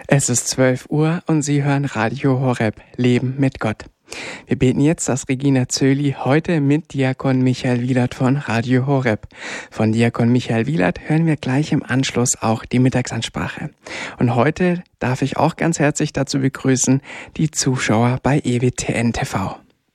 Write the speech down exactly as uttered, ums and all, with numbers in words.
Es ist zwölf Uhr und Sie hören Radio Horeb, Leben mit Gott. Wir beten jetzt das Regina Zöli heute mit Diakon Michael Wielert von Radio Horeb. Von Diakon Michael Wielert hören wir gleich im Anschluss auch die Mittagsansprache. Und heute darf ich auch ganz herzlich dazu begrüßen die Zuschauer bei E W T N T V.